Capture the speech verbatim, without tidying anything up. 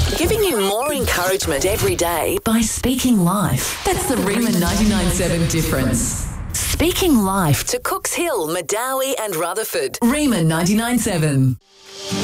Giving you more encouragement every day by speaking life. That's the Rima ninety-nine point seven difference. Speaking life to Cooks Hill, Madawi and Rutherford. Rima ninety-nine point seven.